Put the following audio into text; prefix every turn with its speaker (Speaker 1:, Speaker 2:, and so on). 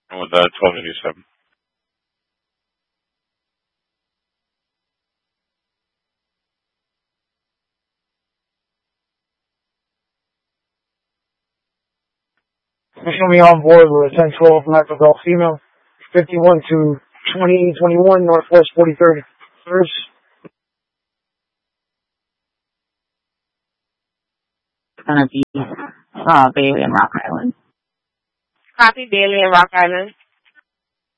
Speaker 1: with 1287.
Speaker 2: Show me on board with 1012 Macro Golf Female, 51 to 2021 Northwest 43rd. First.
Speaker 3: It's gonna be Bailey and Rock Island.
Speaker 4: Copy, Bailey and Rock Island.